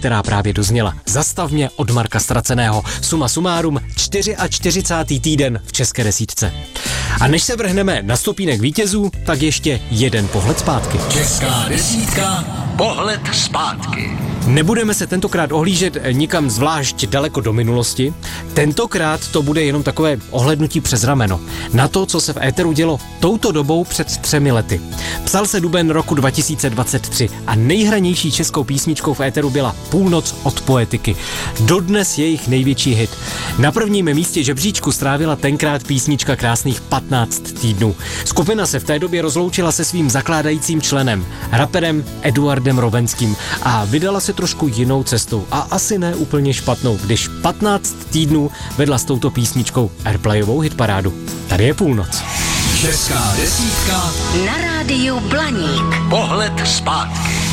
která právě dozněla. Zastav mě od Marka Ztraceného. Suma sumárum 44. týden v české desítce. A než se vrhneme na stopínek vítězů, tak ještě jeden pohled zpátky. Česká desítka, pohled zpátky. Nebudeme se tentokrát ohlížet nikam zvlášť daleko do minulosti. Tentokrát to bude jenom takové ohlednutí přes rameno na to, co se v éteru dělo touto dobou před 3 lety. Psal se duben roku 2023 a nejhranější českou písničkou v éteru byla Půlnoc od Poetiky. Dodnes jejich největší hit. Na prvním místě žebříčku strávila tenkrát písnička krásných 15 týdnů. Skupina se v té době rozloučila se svým zakládajícím členem, raperem Eduardem Rovenským, a vydala se trošku jinou cestou a asi ne úplně špatnou, když 15 týdnů vedla s touto písničkou airplayovou hitparádu. Tady je Půlnoc. Česká desítka na rádiu Blaník. Pohled zpátky.